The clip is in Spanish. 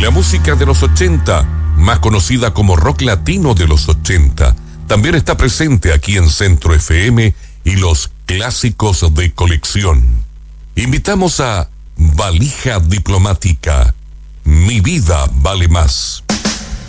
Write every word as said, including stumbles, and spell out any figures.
La música de los ochenta, más conocida como rock latino de los ochenta, también está presente aquí en Centro F M y los clásicos de colección. Invitamos a Valija Diplomática, Mi Vida Vale Más.